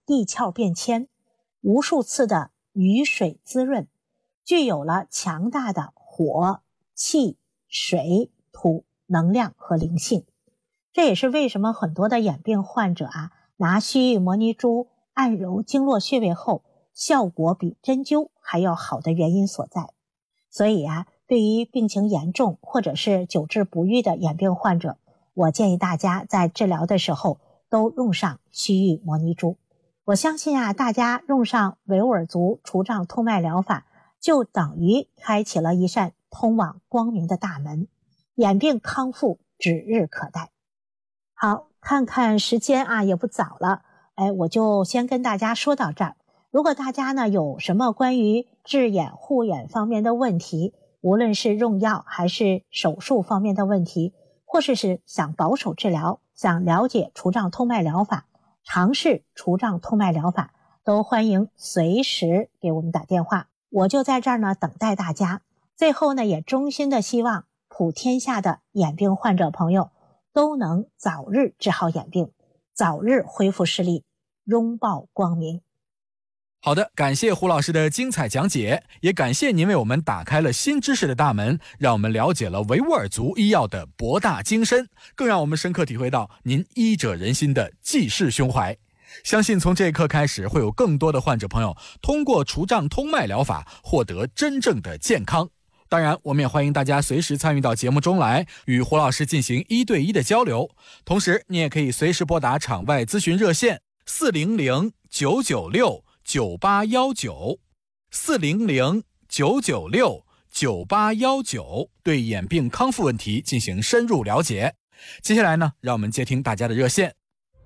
地壳变迁，无数次的雨水滋润，具有了强大的火、气、水、土能量和灵性。这也是为什么很多的眼病患者拿西域摩尼珠按揉经络穴位后，效果比针灸还要好的原因所在。所以对于病情严重或者是久治不愈的眼病患者，我建议大家在治疗的时候都用上西域摩尼珠。我相信大家用上维吾尔族除障通脉疗法，就等于开启了一扇通往光明的大门，眼病康复指日可待。好，看看时间也不早了，我就先跟大家说到这儿。如果大家呢有什么关于治眼护眼方面的问题，无论是用药还是手术方面的问题，或是想保守治疗，想了解除障通脉疗法，尝试除障通脉疗法，都欢迎随时给我们打电话，我就在这儿呢等待大家。最后呢，也衷心的希望普天下的眼病患者朋友都能早日治好眼病，早日恢复视力，拥抱光明。 好的，感谢胡老师的精彩讲解，也感谢您为我们打开了新知识的大门，让我们了解了维吾尔族医药的博大精深，更让我们深刻体会到您医者仁心的济世胸怀。相信从这一刻开始，会有更多的患者朋友通过除障通脉疗法获得真正的健康。当然，我们也欢迎大家随时参与到节目中来，与胡老师进行1对1的交流。同时，你也可以随时拨打场外咨询热线400-996-9819，400-996-9819，对眼病康复问题进行深入了解。接下来呢，让我们接听大家的热线。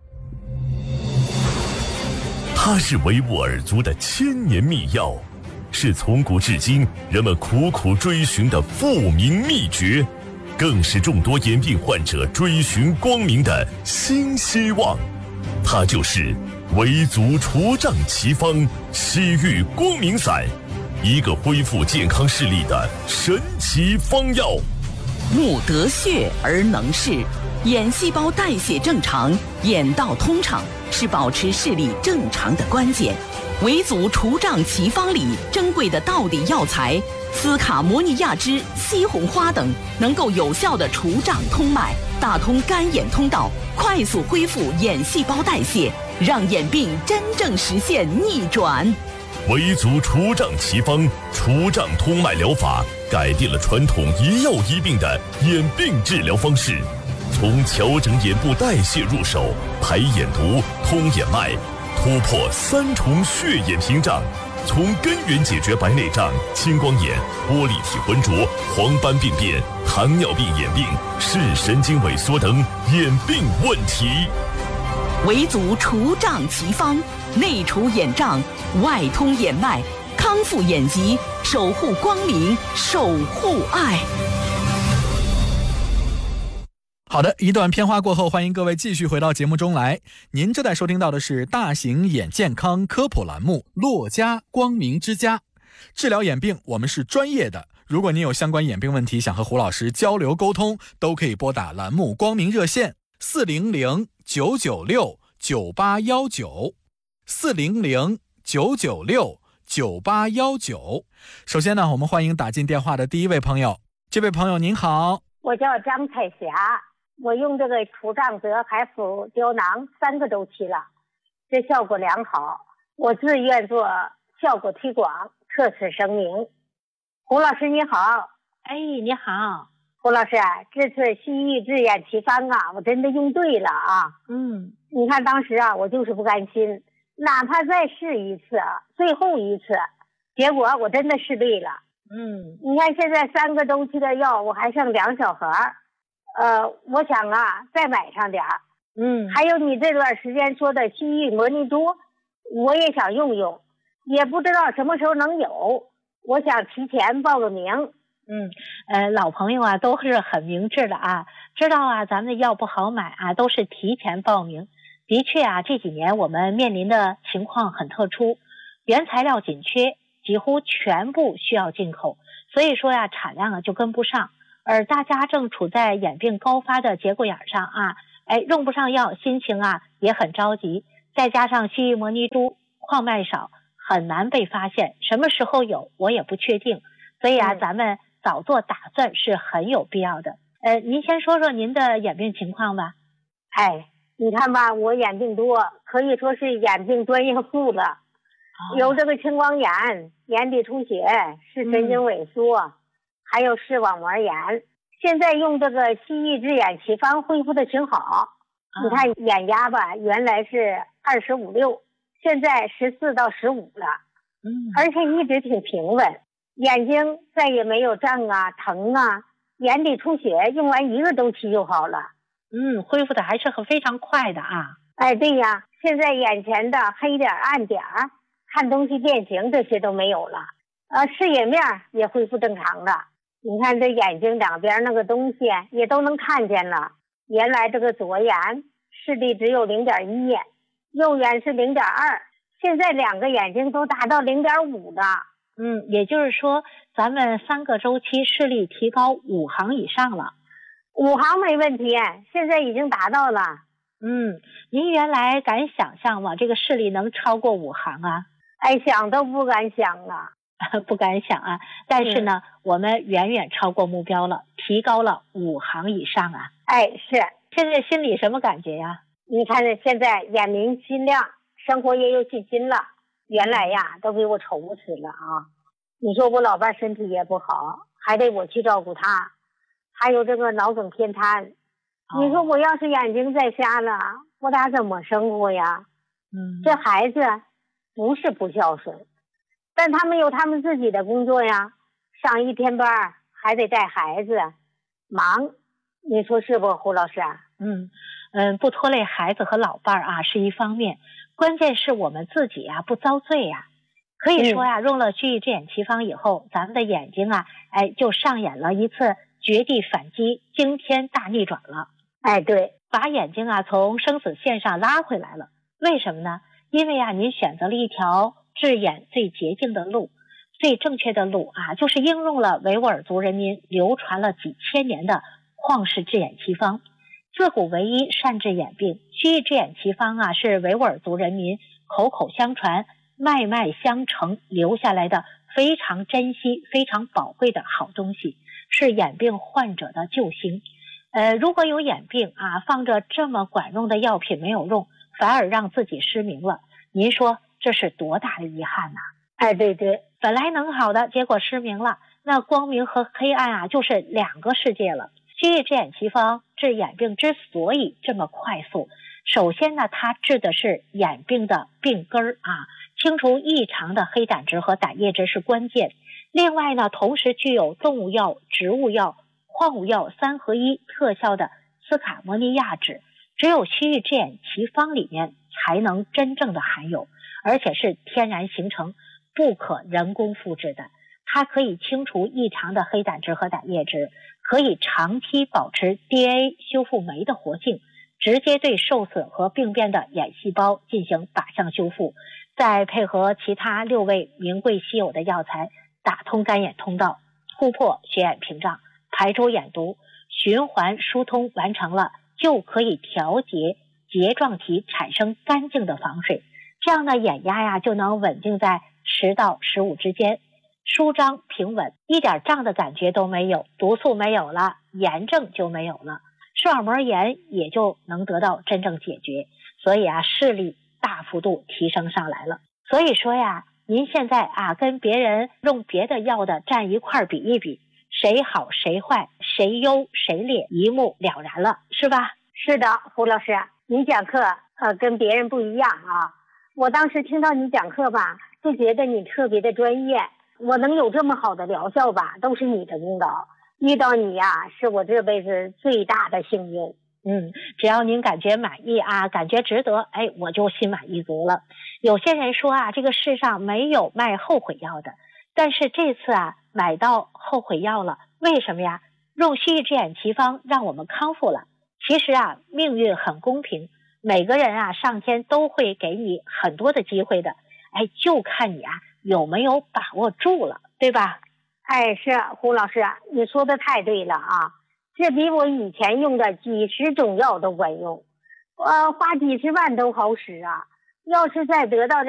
它是维吾尔族的千年秘药，是从古至今人们苦苦追寻的复明秘诀，更是众多眼病患者追寻光明的新希望。它就是维族除障奇方西域光明散，一个恢复健康视力的神奇方药。 目得血而能视，眼细胞代谢正常，眼道通畅是保持视力正常的关键。维族除障奇方里珍贵的道地药材斯卡摩尼亚枝、西红花等，能够有效的除障通脉，打通干眼通道，快速恢复眼细胞代谢，让眼病真正实现逆转。 维族除障奇方除障通脉疗法改变了传统一药医病的眼病治疗方式，从调整眼部代谢入手，排眼毒、通眼脉，突破3重血眼屏障，从根源解决白内障、青光眼、玻璃体浑浊、黄斑病变、糖尿病眼病、视神经萎缩等眼病问题。 维族除障奇方，内除眼障，外通眼脉，康复眼疾，守护光明，守护爱。 好的，一段片花过后，欢迎各位继续回到节目中来。您正在收听到的是大型眼健康科普栏目《洛家光明之家》。治疗眼病，我们是专业的。如果您有相关眼病问题，想和胡老师交流沟通，都可以拨打栏目光明热线400-996-9819，400-996-9819。首先呢，我们欢迎打进电话的第一位朋友。这位朋友您好。 我叫张彩霞，我用这个除障德海辅胶囊3个周期了，这效果良好，我自愿做效果推广，特此声明。胡老师你好。 你好。 胡老师这次西域治眼奇方我真的用对了你看当时我就是不甘心，哪怕再试一次最后一次，结果我真的试对了。你看现在3个周期的药我还剩2小盒，我想再买上点还有你这段时间说的西域摩尼珠，我也想用用，也不知道什么时候能有，我想提前报个名。 老朋友都是很明智的知道咱们的药不好买都是提前报名。的确这几年我们面临的情况很特殊，原材料紧缺，几乎全部需要进口，所以说产量就跟不上，而大家正处在眼病高发的节骨眼上用不上药，心情也很着急。 再加上西域摩尼珠矿脉少，很难被发现，什么时候有我也不确定，所以咱们早做打算是很有必要的。您先说说您的眼病情况吧。 你看吧，我眼病多，可以说是眼病专业户了。有这个青光眼、眼底出血、视神经萎缩，还有视网膜炎。现在用这个西域治眼奇方恢复的挺好。你看眼压吧，原来是25/6，现在14到15了。而且一直挺平稳，眼睛再也没有胀啊、疼啊，眼底出血用完1个周期就好了。 恢复的还是非常快的啊。 对呀，现在眼前的黑点暗点看东西变形这些都没有了，视野面也恢复正常了。你看这眼睛两边那个东西也都能看见了。原来这个左眼视力只有0.1，右眼是0.2，现在2个眼睛都达到0.5了。 也就是说咱们3个周期视力提高5行以上了。 5行没问题，现在已经达到了。 您原来敢想象吗？这个视力能超过5行啊？ 想都不敢想啊。 不敢想啊，但是呢，我们远远超过目标了，提高了5行以上啊。 是。 现在心里什么感觉呀？ 你看现在眼明心亮，生活也有信心了。原来呀都给我愁死了啊。你说我老伴身体也不好，还得我去照顾他，还有这个脑梗偏瘫。你说我要是眼睛再瞎了，我俩怎么生活呀？这孩子不是不孝顺，但他们有他们自己的工作呀，上1天班还得带孩子，忙。你说是不，胡老师？ 不拖累孩子和老伴是一方面，关键是我们自己不遭罪呀。可以说用了西域治眼奇方以后，咱们的眼睛就上演了一次绝地反击、惊天大逆转了。 对， 把眼睛从生死线上拉回来了。为什么呢？因为您选择了一条治眼最捷径的路，最正确的路就是应用了维吾尔族人民流传了几千年的旷世治眼奇方。自古唯一，善治眼病。西域治眼奇方是维吾尔族人民口口相传、脉脉相承留下来的非常珍惜、非常宝贵的好东西，是眼病患者的救星。如果有眼病放着这么管用的药品没有用，反而让自己失明了，您说这是多大的遗憾呐？ 对， 本来能好的，结果失明了，那光明和黑暗就是2个世界了。西域治眼奇方治眼病之所以这么快速，首先呢，它治的是眼病的病根清除异常的黑胆汁和胆液质是关键。另外呢，同时具有动物药、植物药、矿物药3合1特效的斯卡摩尼亚酯，只有西域治眼奇方里面才能真正的含有，而且是天然形成，不可人工复制的。它可以清除异常的黑胆汁和胆液质，可以长期保持 DNA 修复酶的活性，直接对受损和病变的眼细胞进行靶向修复，再配合其他6味名贵稀有的药材，打通干眼通道，突破血眼屏障，排出眼毒，循环疏通完成了，就可以调节睫状体产生干净的房水，这样的眼压就能稳定在10到15之间，舒张平稳，一点胀的感觉都没有，毒素没有了，炎症就没有了，视网膜炎也就能得到真正解决，所以视力大幅度提升上来了。所以说您现在跟别人用别的药的站一块比一比，谁好谁坏，谁优谁劣，一目了然了，是吧？ 是的，胡老师，你讲课跟别人不一样我当时听到你讲课吧，就觉得你特别的专业，我能有这么好的疗效吧，都是你的功劳。遇到你是我这辈子最大的幸运。 只要您感觉满意感觉值得，我就心满意足了。有些人说这个世上没有卖后悔药的，但是这次买到后悔药了，为什么呀？用西域治眼奇方让我们康复了。其实命运很公平，每个人上天都会给你很多的机会的，就看你有没有把握住了，对吧？ 是胡老师，你说的太对了这比我以前用的几十种药都管用，花几十万都好使要是再得到